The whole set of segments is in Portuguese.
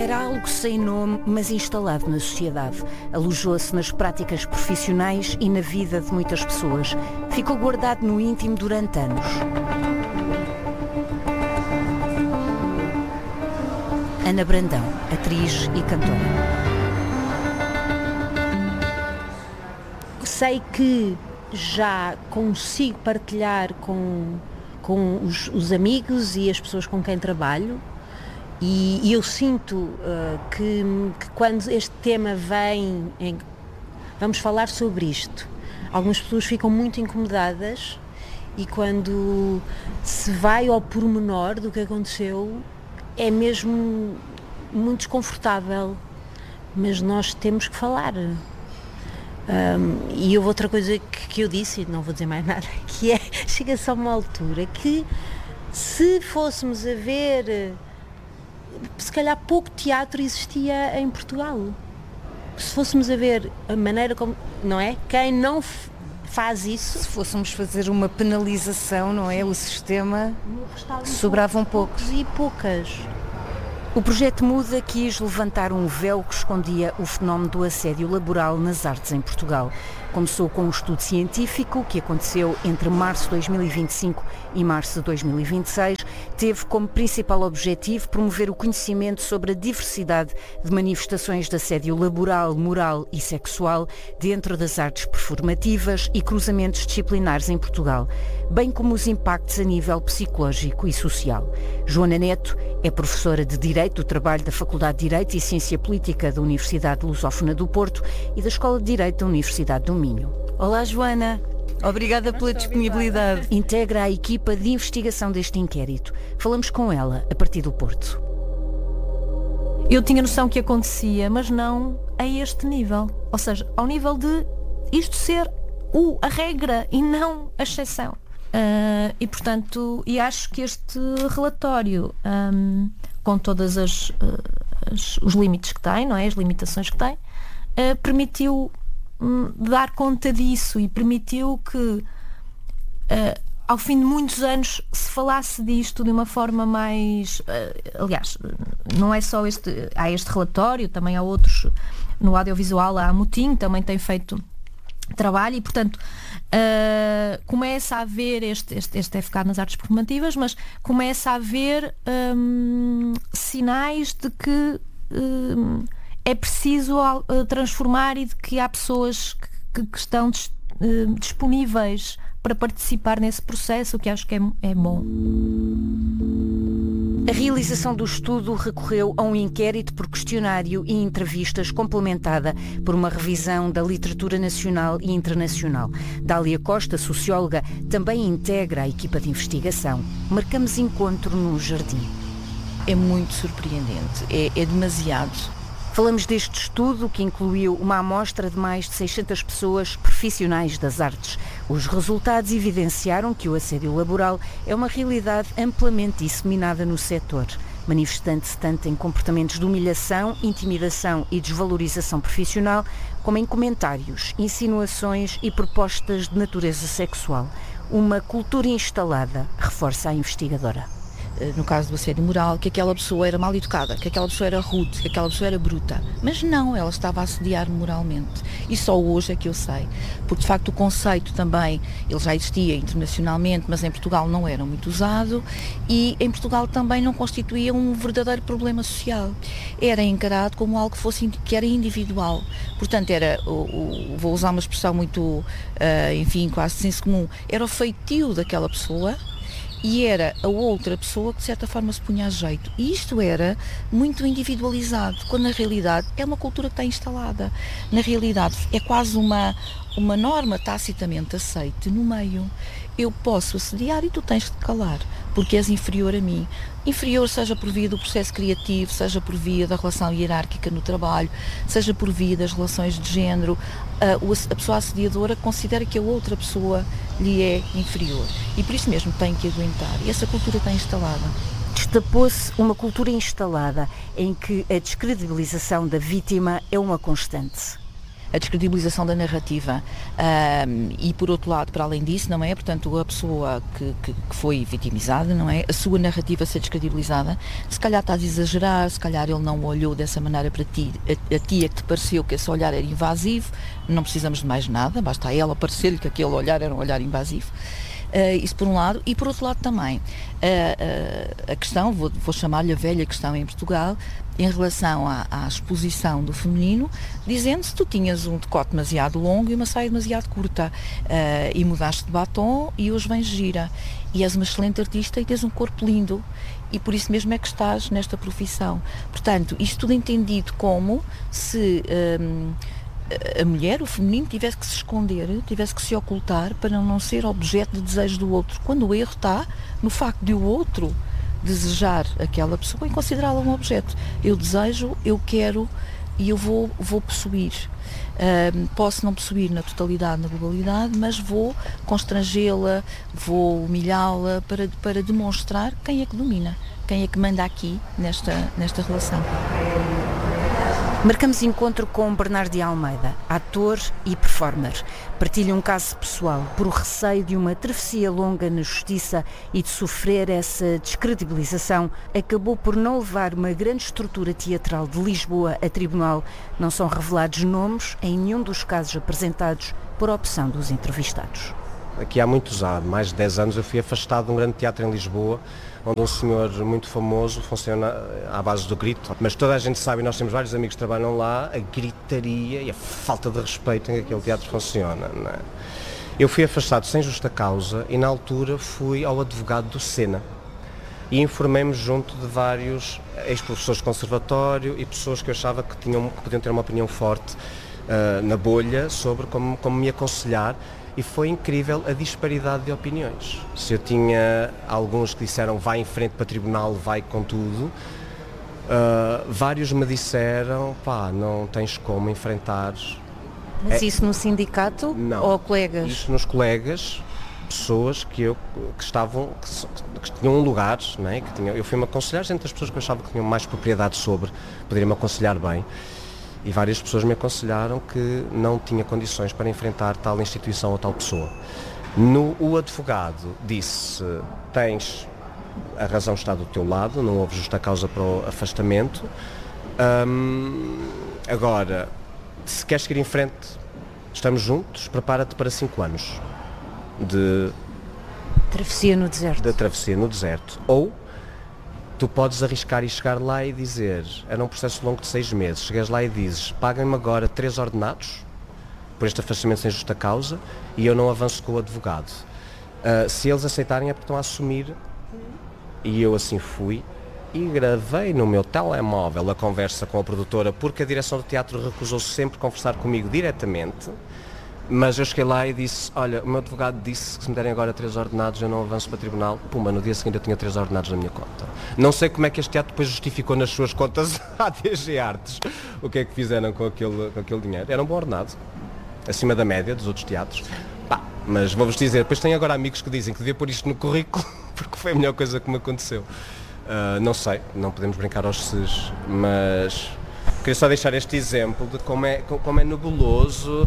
Era algo sem nome, mas instalado na sociedade. Alojou-se nas práticas profissionais e na vida de muitas pessoas. Ficou guardado no íntimo durante anos. Ana Brandão, atriz e cantora. Sei que já consigo partilhar com os amigos e as pessoas com quem trabalho. E eu sinto que quando este tema vem, vamos falar sobre isto, algumas pessoas ficam muito incomodadas e quando se vai ao pormenor do que aconteceu é mesmo muito desconfortável, mas nós temos que falar. E houve outra coisa que eu disse, e não vou dizer mais nada, que é, chega-se a uma altura que se fôssemos a ver... se calhar pouco teatro existia em Portugal. Se fôssemos a ver a maneira como, não é? Quem não faz isso... Se fôssemos fazer uma penalização, não é? O sistema sobravam poucos. E poucas. O projeto Muda quis levantar um véu que escondia o fenómeno do assédio laboral nas artes em Portugal. Começou com um estudo científico que aconteceu entre março de 2025 e março de 2026. Teve como principal objetivo promover o conhecimento sobre a diversidade de manifestações de assédio laboral, moral e sexual dentro das artes performativas e cruzamentos disciplinares em Portugal, bem como os impactos a nível psicológico e social. Joana Neto é professora de Direito do Trabalho da Faculdade de Direito e Ciência Política da Universidade Lusófona do Porto e da Escola de Direito da Universidade do Minho. Olá, Joana. Obrigada pela disponibilidade. Integra a equipa de investigação deste inquérito. Falamos com ela a partir do Porto. Eu tinha noção que acontecia, mas não a este nível. Ou seja, ao nível de isto ser a regra e não a exceção. E portanto, acho que este relatório, com todas os limites que tem, não é? As limitações que tem, permitiu dar conta disso e permitiu que ao fim de muitos anos se falasse disto de uma forma mais... aliás, não é só há este relatório, também há outros no audiovisual, a Mutim também tem feito trabalho e, portanto, começa a haver este é ficar nas artes performativas, mas começa a haver sinais de que é preciso transformar e de que há pessoas que estão disponíveis para participar nesse processo, o que acho que é bom. A realização do estudo recorreu a um inquérito por questionário e entrevistas complementada por uma revisão da literatura nacional e internacional. Dália Costa, socióloga, também integra a equipa de investigação. Marcamos encontro no Jardim. É muito surpreendente, é demasiado. Falamos deste estudo que incluiu uma amostra de mais de 600 pessoas profissionais das artes. Os resultados evidenciaram que o assédio laboral é uma realidade amplamente disseminada no setor, manifestando-se tanto em comportamentos de humilhação, intimidação e desvalorização profissional, como em comentários, insinuações e propostas de natureza sexual. Uma cultura instalada, reforça a investigadora. No caso do assédio moral, que aquela pessoa era mal educada, que aquela pessoa era rude, que aquela pessoa era bruta. Mas não, ela estava a assediar moralmente. E só hoje é que eu sei. Porque, de facto, o conceito também, ele já existia internacionalmente, mas em Portugal não era muito usado e em Portugal também não constituía um verdadeiro problema social. Era encarado como algo que era individual. Portanto, vou usar uma expressão muito, quase de senso comum, era o feitio daquela pessoa e era a outra pessoa que de certa forma se punha a jeito. E isto era muito individualizado, quando na realidade é uma cultura que está instalada. Na realidade é quase uma norma tacitamente aceite no meio. Eu posso assediar e tu tens de te calar, porque és inferior a mim. Inferior seja por via do processo criativo, seja por via da relação hierárquica no trabalho, seja por via das relações de género. A pessoa assediadora considera que a outra pessoa lhe é inferior e por isso mesmo tem que aguentar. E essa cultura está instalada. Destapou-se uma cultura instalada em que a descredibilização da vítima é uma constante. a descredibilização da narrativa e, por outro lado, para além disso, não é? Portanto, a pessoa que foi vitimizada, não é? A sua narrativa ser descredibilizada, se calhar estás a exagerar, se calhar ele não olhou dessa maneira para ti, a ti é que te pareceu que esse olhar era invasivo, não precisamos de mais nada, basta a ela parecer-lhe que aquele olhar era um olhar invasivo. Isso por um lado, e por outro lado também a questão, vou chamar-lhe a velha questão em Portugal, em relação à exposição do feminino, dizendo-se que tu tinhas um decote demasiado longo e uma saia demasiado curta, e mudaste de batom e hoje vens gira, e és uma excelente artista e tens um corpo lindo, e por isso mesmo é que estás nesta profissão. Portanto, isto tudo entendido como se a mulher, o feminino, tivesse que se esconder, tivesse que se ocultar para não ser objeto de desejo do outro, quando o erro está no facto de o outro desejar aquela pessoa e considerá-la um objeto. Eu desejo, eu quero e eu vou possuir. Posso não possuir na totalidade, na globalidade, mas vou constrangê-la, vou humilhá-la para demonstrar quem é que domina, quem é que manda aqui nesta relação. Marcamos encontro com Bernardo de Almeida, ator e performer. Partilha um caso pessoal por o receio de uma travessia longa na justiça e de sofrer essa descredibilização. Acabou por não levar uma grande estrutura teatral de Lisboa a tribunal. Não são revelados nomes em nenhum dos casos apresentados por opção dos entrevistados. Aqui há muitos anos, mais de 10 anos, eu fui afastado de um grande teatro em Lisboa, onde um senhor muito famoso funciona à base do grito. Mas toda a gente sabe, e nós temos vários amigos que trabalham lá, a gritaria e a falta de respeito em que aquele teatro funciona. Não é? Eu fui afastado sem justa causa e na altura fui ao advogado do Sena e informei-me junto de vários ex-professores de conservatório e pessoas que eu achava que podiam ter uma opinião forte na bolha sobre como me aconselhar. E foi incrível a disparidade de opiniões. Se eu tinha alguns que disseram vai em frente para tribunal, vai com tudo, vários me disseram, não tens como enfrentar. Mas isso no sindicato? Não, ou colegas? Isso nos colegas, pessoas que tinham um lugar, não é? Eu fui-me aconselhar entre as pessoas que eu achava que tinham mais propriedade sobre, poderiam-me aconselhar bem. E várias pessoas me aconselharam que não tinha condições para enfrentar tal instituição ou tal pessoa. O advogado disse, a razão está do teu lado, não houve justa causa para o afastamento. Agora, se queres seguir em frente, estamos juntos, prepara-te para 5 anos de travessia no deserto. De travessia no deserto. Ou tu podes arriscar e chegar lá e dizer, era um processo longo de 6 meses, chegas lá e dizes, paguem-me agora 3 ordenados por este afastamento sem justa causa e eu não avanço com o advogado. Se eles aceitarem é porque estão a assumir. E eu assim fui e gravei no meu telemóvel a conversa com a produtora, porque a direção do teatro recusou sempre conversar comigo diretamente. Mas eu cheguei lá e disse, olha, o meu advogado disse que se me derem agora 3 ordenados eu não avanço para tribunal. Pumba, no dia seguinte eu tinha 3 ordenados na minha conta. Não sei como é que este teatro depois justificou nas suas contas à DG Artes o que é que fizeram com aquele dinheiro. Era um bom ordenado, acima da média dos outros teatros. Mas vou-vos dizer, depois tenho agora amigos que dizem que devia pôr isto no currículo porque foi a melhor coisa que me aconteceu. Não sei, não podemos brincar aos ses, mas queria só deixar este exemplo de como é nebuloso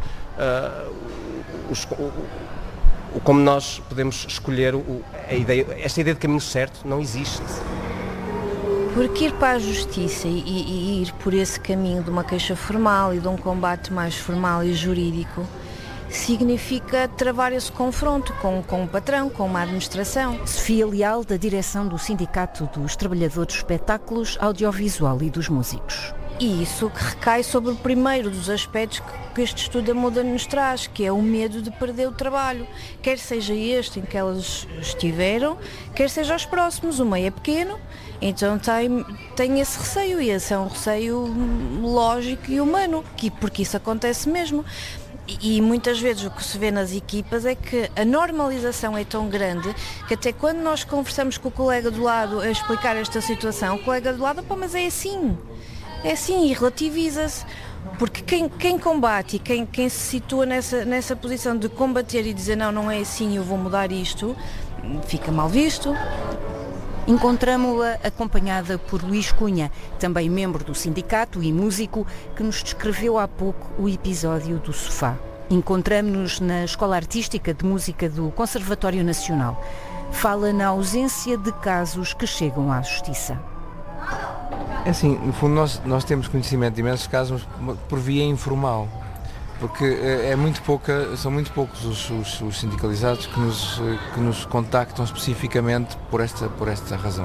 como nós podemos escolher esta ideia de caminho certo não existe. Porque ir para a justiça e ir por esse caminho de uma queixa formal e de um combate mais formal e jurídico significa travar esse confronto com um patrão, com uma administração. Sofia Leal, da direção do Sindicato dos Trabalhadores dos Espetáculos, Audiovisual e dos Músicos. E isso que recai sobre o primeiro dos aspectos que este estudo da Muda nos traz, que é o medo de perder o trabalho. Quer seja este em que elas estiveram, quer seja os próximos. O meio é pequeno, então tem esse receio, e esse é um receio lógico e humano, porque isso acontece mesmo. E muitas vezes o que se vê nas equipas é que a normalização é tão grande que até quando nós conversamos com o colega do lado a explicar esta situação, o colega do lado, mas é assim e relativiza-se. Porque quem combate e quem se situa nessa posição de combater e dizer não é assim, eu vou mudar isto, fica mal visto. Encontramo-a acompanhada por Luís Cunha, também membro do sindicato e músico, que nos descreveu há pouco o episódio do sofá. Encontramo-nos na Escola Artística de Música do Conservatório Nacional. Fala na ausência de casos que chegam à Justiça. É assim, no fundo nós temos conhecimento de imensos casos por via informal, porque são muito poucos os sindicalizados que nos contactam especificamente por esta razão.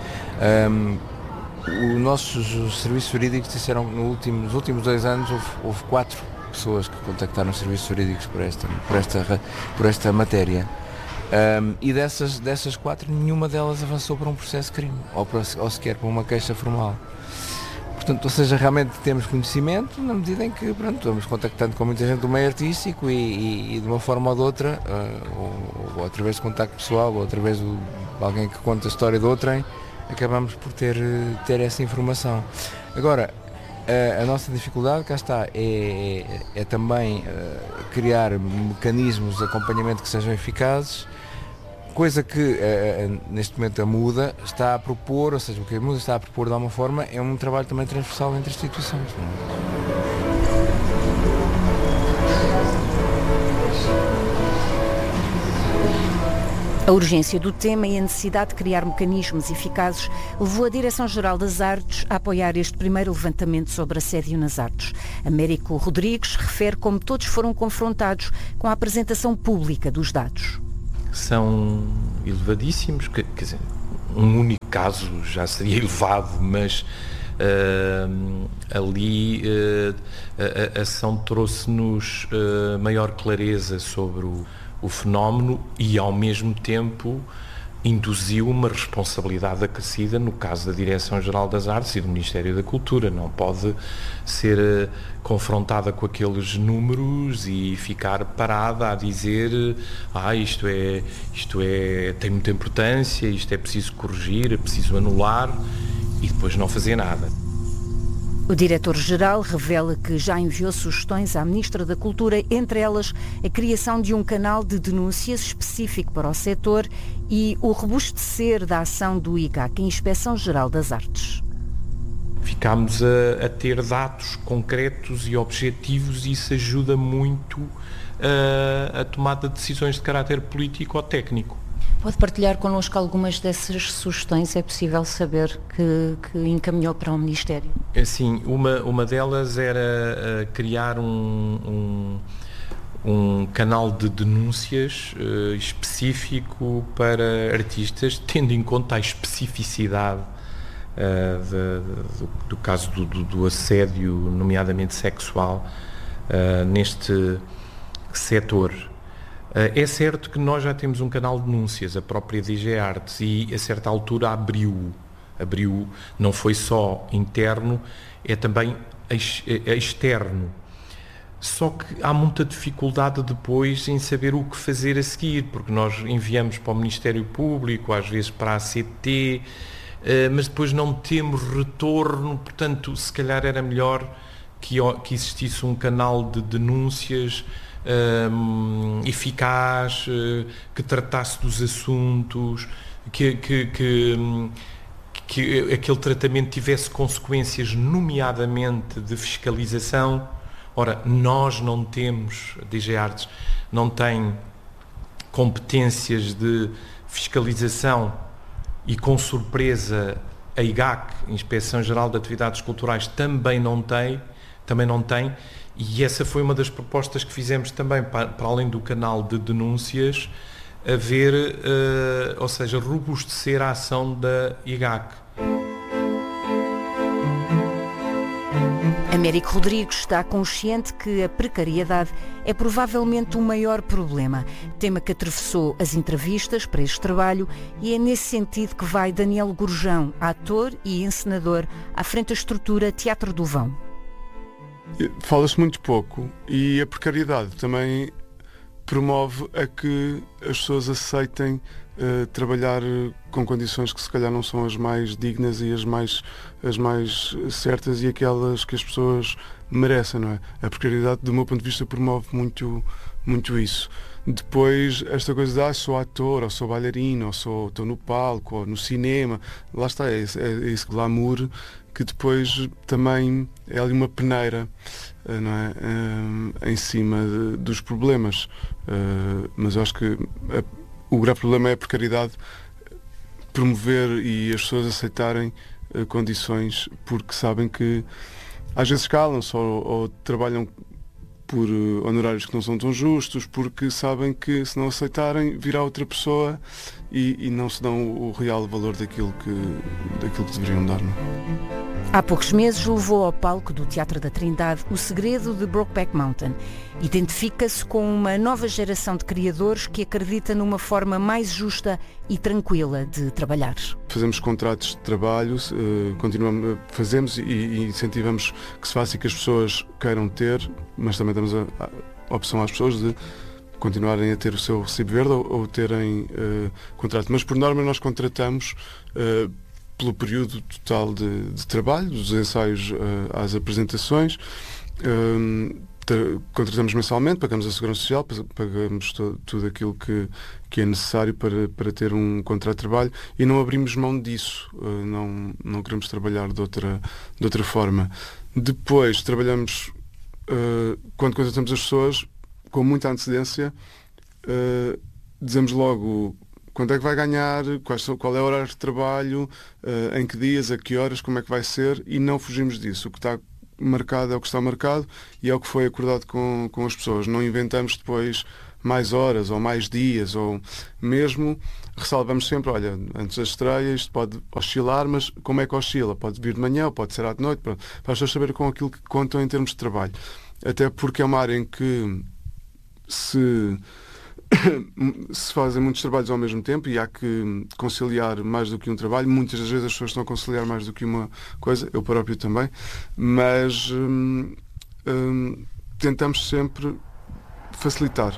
Os nossos serviços jurídicos disseram que nos últimos 2 anos houve 4 pessoas que contactaram os serviços jurídicos por esta matéria. E dessas 4, nenhuma delas avançou para um processo de crime ou sequer para uma queixa formal. Portanto, ou seja, realmente temos conhecimento na medida em que vamos contactando com muita gente do meio artístico e de uma forma ou de outra, ou através de contacto pessoal, ou através de alguém que conta a história de outrem, acabamos por ter essa informação. Agora, a nossa dificuldade, cá está, é também criar mecanismos de acompanhamento que sejam eficazes, coisa que neste momento a Muda está a propor, ou seja, o que a Muda está a propor de alguma forma é um trabalho também transversal entre instituições. A urgência do tema e a necessidade de criar mecanismos eficazes levou a Direção-Geral das Artes a apoiar este primeiro levantamento sobre assédio nas artes. Américo Rodrigues refere como todos foram confrontados com a apresentação pública dos dados. São elevadíssimos, quer dizer, um único caso já seria elevado, mas ali a ação trouxe-nos maior clareza sobre o fenómeno e, ao mesmo tempo, induziu uma responsabilidade acrescida no caso da Direção-Geral das Artes e do Ministério da Cultura. Não pode ser confrontada com aqueles números e ficar parada a dizer isto tem muita importância, isto é preciso corrigir, é preciso anular, e depois não fazer nada. O diretor-geral revela que já enviou sugestões à Ministra da Cultura, entre elas a criação de um canal de denúncias específico para o setor e o robustecer da ação do IGAC, a Inspeção-Geral das Artes. Ficámos a ter dados concretos e objetivos e isso ajuda muito a tomada de decisões de caráter político ou técnico. Pode partilhar connosco algumas dessas sugestões? É possível saber que encaminhou para o Ministério? Sim, uma delas era criar um canal de denúncias específico para artistas, tendo em conta a especificidade do caso do assédio, nomeadamente sexual, neste setor. É certo que nós já temos um canal de denúncias, a própria DG Artes, e a certa altura abriu, não foi só interno, é também externo. Só que há muita dificuldade depois em saber o que fazer a seguir, porque nós enviamos para o Ministério Público, às vezes para a ACT, mas depois não temos retorno, portanto, se calhar era melhor que existisse um canal de denúncias eficaz, que tratasse dos assuntos, que aquele tratamento tivesse consequências, nomeadamente de fiscalização. Ora, nós não temos, a DG Artes não tem competências de fiscalização e, com surpresa, a IGAC, Inspeção-Geral de Atividades Culturais, também não tem, e essa foi uma das propostas que fizemos também, para além do canal de denúncias, ou seja, robustecer a ação da IGAC. Américo Rodrigues está consciente que a precariedade é provavelmente o maior problema, tema que atravessou as entrevistas para este trabalho, e é nesse sentido que vai Daniel Gurjão, ator e encenador, à frente da estrutura Teatro do Vão. Fala-se muito pouco e a precariedade também promove a que as pessoas aceitem trabalhar com condições que se calhar não são as mais dignas e as mais certas e aquelas que as pessoas merecem, não é? A precariedade, do meu ponto de vista, promove muito isso. Depois, esta coisa de sou ator, ou sou bailarino, ou estou no palco, ou no cinema, lá está, é esse glamour que depois também é ali uma peneira, não é? Em cima dos problemas. Mas eu acho que o grave problema é a precariedade, promover e as pessoas aceitarem condições porque sabem que às vezes calam-se ou trabalham por honorários que não são tão justos, porque sabem que se não aceitarem virá outra pessoa e não se dão o real valor daquilo que deveriam dar. Não? Há poucos meses levou ao palco do Teatro da Trindade O Segredo de Brokeback Mountain. Identifica-se com uma nova geração de criadores que acredita numa forma mais justa e tranquila de trabalhar. Fazemos contratos de trabalho, fazemos e incentivamos que se faça e que as pessoas queiram ter, mas também damos a opção às pessoas de continuarem a ter o seu recibo verde ou terem contrato. Mas por norma nós contratamos pelo período total de trabalho, dos ensaios às apresentações. Contratamos mensalmente, pagamos a Segurança Social, pagamos tudo aquilo que é necessário para ter um contrato de trabalho e não abrimos mão disso, não queremos trabalhar de outra forma. Depois trabalhamos, quando contratamos as pessoas, com muita antecedência, dizemos logo quanto é que vai ganhar, qual é o horário de trabalho, em que dias, a que horas, como é que vai ser, e não fugimos disso. O que está marcado é o que está marcado e é o que foi acordado com as pessoas. Não inventamos depois mais horas ou mais dias, ou mesmo ressalvamos sempre, olha, antes da estreia isto pode oscilar, mas como é que oscila? Pode vir de manhã ou pode ser à noite, para as pessoas saberem com aquilo que contam em termos de trabalho. Até porque é uma área em que se fazem muitos trabalhos ao mesmo tempo e há que conciliar mais do que um trabalho. Muitas das vezes as pessoas estão a conciliar mais do que uma coisa, eu próprio também, mas tentamos sempre facilitar.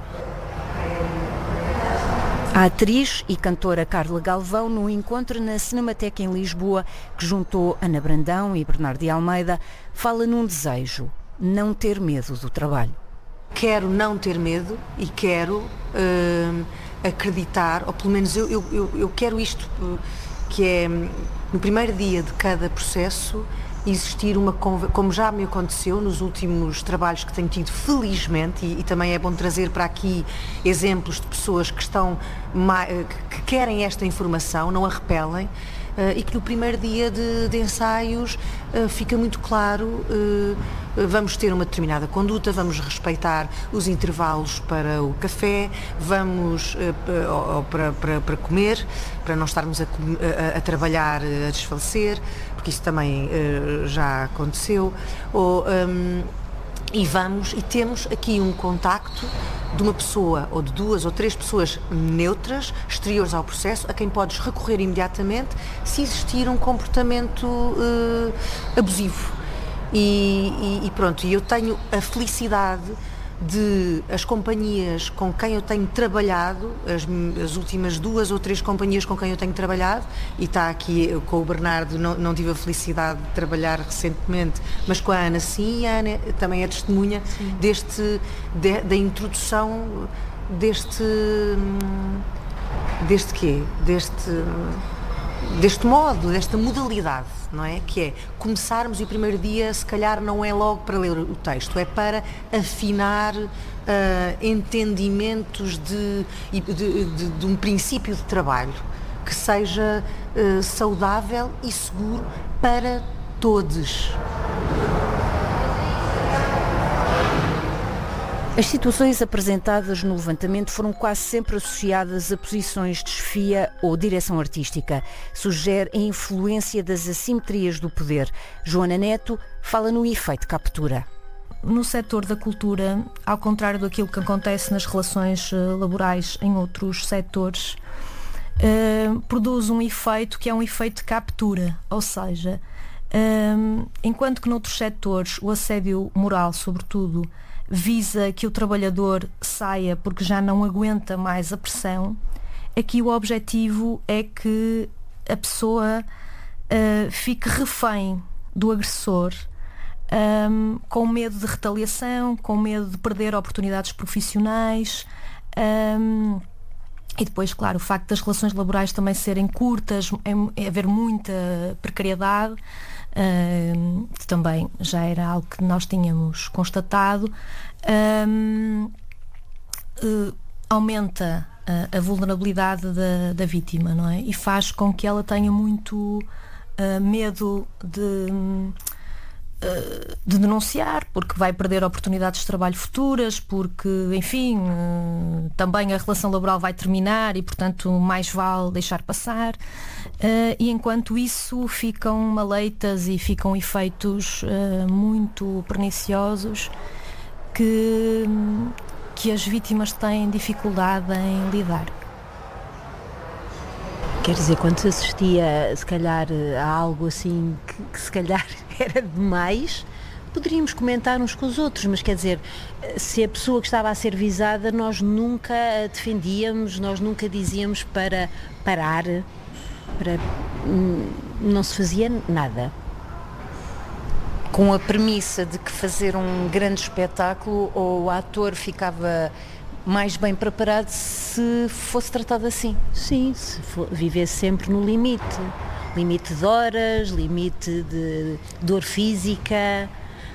A atriz e cantora Carla Galvão, no encontro na Cinemateca em Lisboa, que juntou Ana Brandão e Bernardo de Almeida, fala num desejo: não ter medo do trabalho. Quero não ter medo e quero acreditar, ou pelo menos eu quero isto, que é no primeiro dia de cada processo existir uma conversa, como já me aconteceu nos últimos trabalhos que tenho tido, felizmente, e também é bom trazer para aqui exemplos de pessoas que que querem esta informação, não a repelem, e que no primeiro dia de ensaios fica muito claro, vamos ter uma determinada conduta, vamos respeitar os intervalos para o café, vamos para comer, para não estarmos a trabalhar a desfalecer, porque isso também já aconteceu, e temos aqui um contacto de uma pessoa ou de 2 ou 3 pessoas neutras, exteriores ao processo, a quem podes recorrer imediatamente se existir um comportamento abusivo. E pronto, e eu tenho a felicidade de as companhias com quem eu tenho trabalhado, as últimas 2 ou 3 companhias com quem eu tenho trabalhado, e está aqui com o Bernardo, não tive a felicidade de trabalhar recentemente, mas com a Ana sim, e a Ana também é testemunha da introdução deste modo, desta modalidade, não é? Que é começarmos e o primeiro dia, se calhar, não é logo para ler o texto, é para afinar entendimentos de um princípio de trabalho que seja saudável e seguro para todos. As situações apresentadas no levantamento foram quase sempre associadas a posições de chefia ou direção artística. Sugere a influência das assimetrias do poder. Joana Neto fala no efeito captura. No setor da cultura, ao contrário daquilo que acontece nas relações laborais em outros setores, produz um efeito que é um efeito de captura, ou seja, enquanto que noutros setores o assédio moral, sobretudo, visa que o trabalhador saia porque já não aguenta mais a pressão, aqui o objetivo é que a pessoa fique refém do agressor, com medo de retaliação, com medo de perder oportunidades profissionais, E depois, claro, o facto das relações laborais também serem curtas, é haver muita precariedade, que também já era algo que nós tínhamos constatado, aumenta a vulnerabilidade da vítima, não é? E faz com que ela tenha muito medo de denunciar, porque vai perder oportunidades de trabalho futuras, porque, enfim, também a relação laboral vai terminar e, portanto, mais vale deixar passar. E enquanto isso ficam maleitas e ficam efeitos muito perniciosos que as vítimas têm dificuldade em lidar. Quer dizer, quando se assistia, se calhar, a algo assim que se calhar era demais, poderíamos comentar uns com os outros, mas quer dizer, se a pessoa que estava a ser visada, nós nunca a defendíamos, nós nunca dizíamos para parar, não se fazia nada. Com a premissa de que fazer um grande espetáculo, ou o ator ficava mais bem preparado se fosse tratado assim? Sim, se vivesse sempre no limite de horas, limite de dor física,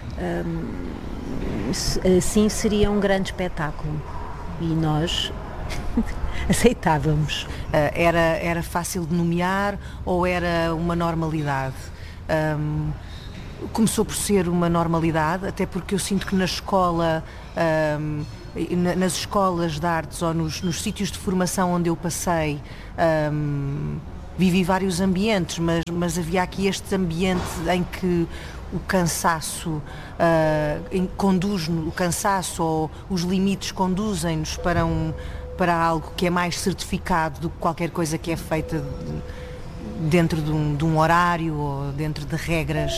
assim seria um grande espetáculo e nós aceitávamos. Era fácil de nomear ou era uma normalidade? Começou por ser uma normalidade, até porque eu sinto que na escola, nas escolas de artes ou nos sítios de formação onde eu passei, vivi vários ambientes, mas havia aqui este ambiente em que o cansaço conduz-nos, o cansaço ou os limites conduzem-nos para algo que é mais certificado do que qualquer coisa que é feita dentro de um horário ou dentro de regras.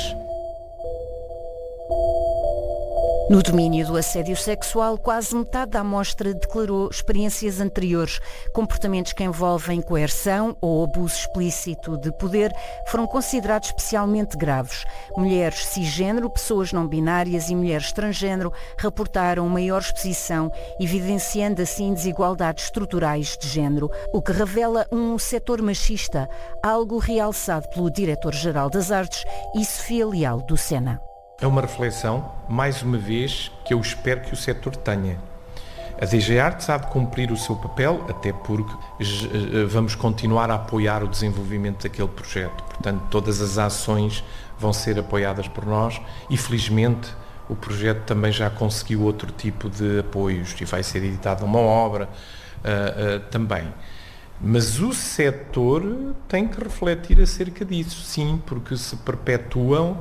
No domínio do assédio sexual, quase metade da amostra declarou experiências anteriores. Comportamentos que envolvem coerção ou abuso explícito de poder foram considerados especialmente graves. Mulheres cisgênero, pessoas não binárias e mulheres transgênero reportaram maior exposição, evidenciando assim desigualdades estruturais de género, o que revela um setor machista, algo realçado pelo diretor-geral das Artes e Sofia Leal, do SENA. É uma reflexão, mais uma vez, que eu espero que o setor tenha. A DG Artes há de cumprir o seu papel, até porque vamos continuar a apoiar o desenvolvimento daquele projeto. Portanto, todas as ações vão ser apoiadas por nós e, felizmente, o projeto também já conseguiu outro tipo de apoios e vai ser editada uma obra também. Mas o setor tem que refletir acerca disso, sim, porque se perpetuam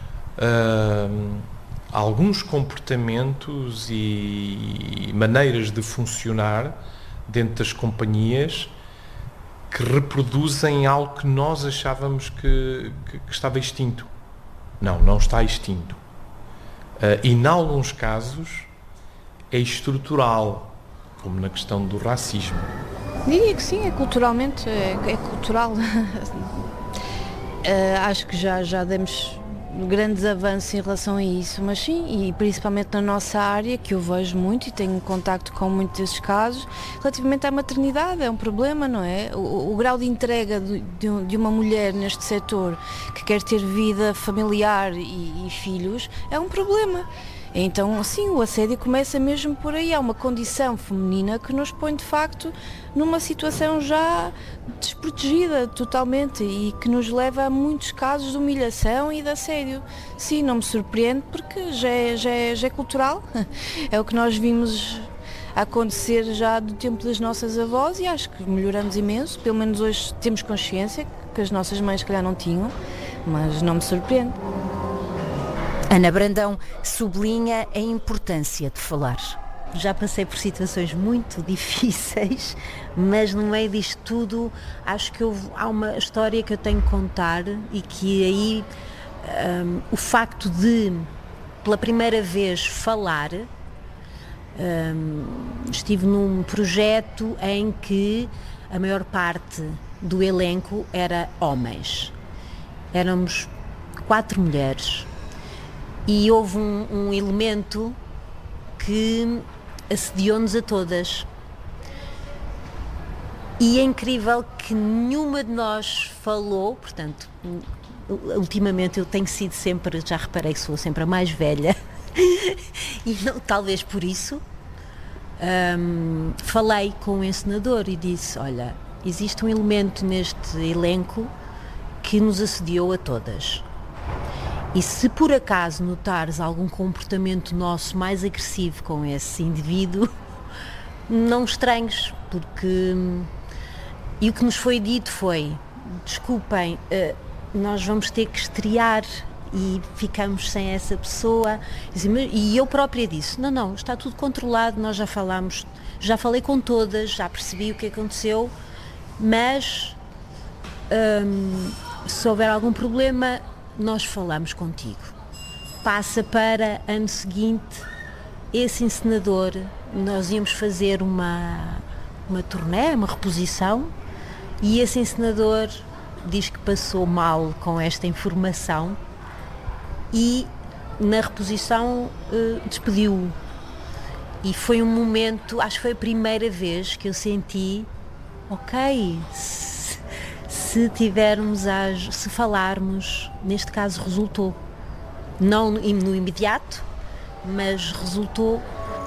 alguns comportamentos e maneiras de funcionar dentro das companhias que reproduzem algo que nós achávamos que estava extinto. Não está extinto. E, em alguns casos, é estrutural, como na questão do racismo. Diria que sim, culturalmente, é cultural. Acho que já demos grandes avanços em relação a isso, mas sim, e principalmente na nossa área, que eu vejo muito e tenho contacto com muitos desses casos, relativamente à maternidade, é um problema, não é? O grau de entrega de uma mulher neste setor que quer ter vida familiar e filhos é um problema. Então, sim, o assédio começa mesmo por aí. Há uma condição feminina que nos põe, de facto, numa situação já desprotegida totalmente e que nos leva a muitos casos de humilhação e de assédio. Sim, não me surpreende porque já é cultural. É o que nós vimos acontecer já do tempo das nossas avós e acho que melhoramos imenso. Pelo menos hoje temos consciência que as nossas mães, se calhar, não tinham, mas não me surpreende. Ana Brandão sublinha a importância de falar. Já passei por situações muito difíceis, mas no meio disto tudo acho que há uma história que eu tenho que contar e que aí o facto de, pela primeira vez, falar, estive num projeto em que a maior parte do elenco era homens. Éramos 4 mulheres. E houve um elemento que assediou-nos a todas. E é incrível que nenhuma de nós falou, portanto, ultimamente eu tenho sido sempre, já reparei que sou sempre a mais velha, e não, talvez por isso, falei com o encenador e disse, olha, existe um elemento neste elenco que nos assediou a todas. E se por acaso notares algum comportamento nosso mais agressivo com esse indivíduo, não estranhes, porque... E o que nos foi dito foi, desculpem, nós vamos ter que estrear e ficamos sem essa pessoa. E eu própria disse, não, está tudo controlado, nós já falámos, já falei com todas, já percebi o que aconteceu, mas se houver algum problema, nós falamos contigo. Passa para ano seguinte, esse encenador, nós íamos fazer uma turnê, uma reposição, e esse encenador diz que passou mal com esta informação e na reposição despediu-o. E foi um momento, acho que foi a primeira vez que eu senti, ok, se falarmos, neste caso resultou. Não no imediato, mas resultou.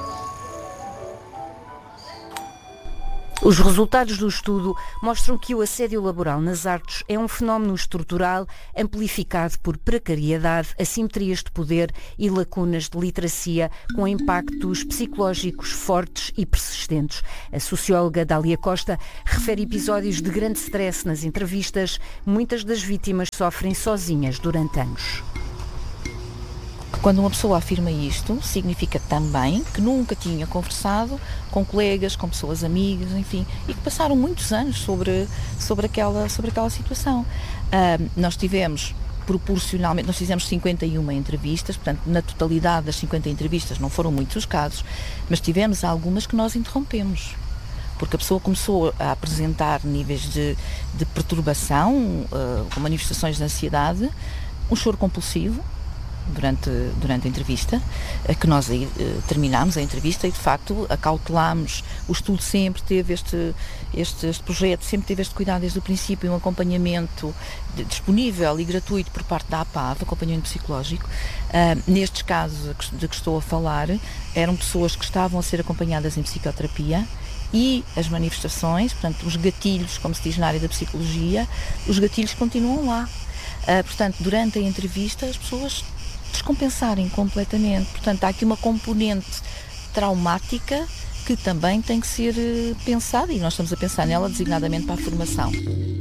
Os resultados do estudo mostram que o assédio laboral nas artes é um fenómeno estrutural amplificado por precariedade, assimetrias de poder e lacunas de literacia com impactos psicológicos fortes e persistentes. A socióloga Dália Costa refere episódios de grande stress nas entrevistas. Muitas das vítimas sofrem sozinhas durante anos. Quando uma pessoa afirma isto, significa também que nunca tinha conversado com colegas, com pessoas amigas, enfim, e que passaram muitos anos sobre aquela situação. Nós tivemos, proporcionalmente, nós fizemos 51 entrevistas, portanto, na totalidade das 50 entrevistas, não foram muitos os casos, mas tivemos algumas que nós interrompemos, porque a pessoa começou a apresentar níveis de perturbação, com manifestações de ansiedade, um choro compulsivo, durante a entrevista, que nós terminámos a entrevista e de facto acautelámos. O estudo sempre teve este projeto, sempre teve este cuidado desde o princípio, um acompanhamento disponível e gratuito por parte da APAV, acompanhamento psicológico. Nestes casos de que estou a falar, eram pessoas que estavam a ser acompanhadas em psicoterapia e as manifestações, portanto os gatilhos, como se diz na área da psicologia, os gatilhos continuam lá. Portanto, durante a entrevista as pessoas descompensarem completamente. Portanto, há aqui uma componente traumática que também tem que ser pensada e nós estamos a pensar nela designadamente para a formação.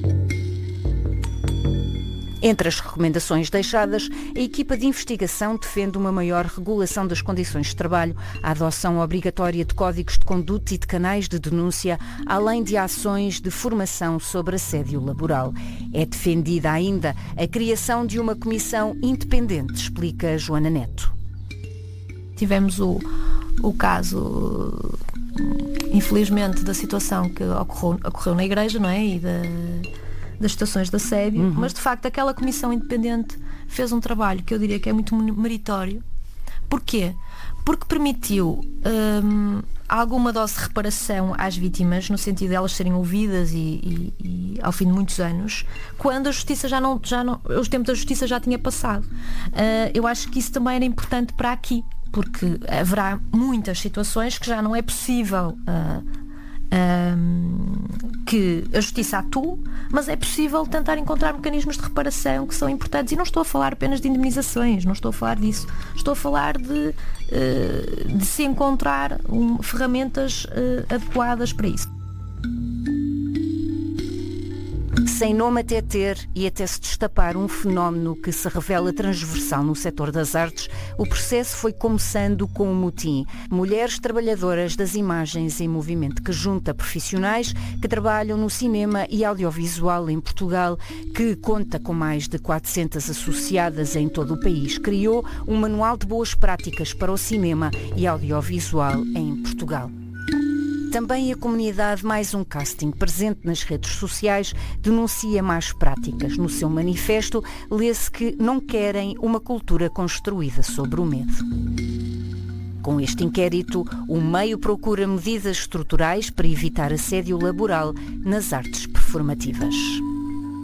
Entre as recomendações deixadas, a equipa de investigação defende uma maior regulação das condições de trabalho, a adoção obrigatória de códigos de conduta e de canais de denúncia, além de ações de formação sobre assédio laboral. É defendida ainda a criação de uma comissão independente, explica Joana Neto. Tivemos o caso, infelizmente, da situação que ocorreu na igreja, não é? E das situações de assédio, mas de facto aquela comissão independente fez um trabalho que eu diria que é muito meritório. Porquê? Porque permitiu alguma dose de reparação às vítimas, no sentido de elas serem ouvidas e ao fim de muitos anos, quando a justiça já não os tempos da justiça já tinha passado. Eu acho que isso também era importante para aqui, porque haverá muitas situações que já não é possível que a justiça atue, mas é possível tentar encontrar mecanismos de reparação que são importantes, e não estou a falar apenas de indemnizações, não estou a falar disso, estou a falar de se encontrar ferramentas adequadas para isso. Sem nome até ter e até se destapar um fenómeno que se revela transversal no setor das artes, o processo foi começando com um motim. Mulheres trabalhadoras das imagens em movimento, que junta profissionais que trabalham no cinema e audiovisual em Portugal, que conta com mais de 400 associadas em todo o país, criou um manual de boas práticas para o cinema e audiovisual em Portugal. Também a comunidade Mais um Casting, presente nas redes sociais, denuncia más práticas. No seu manifesto, lê-se que não querem uma cultura construída sobre o medo. Com este inquérito, o meio procura medidas estruturais para evitar assédio laboral nas artes performativas.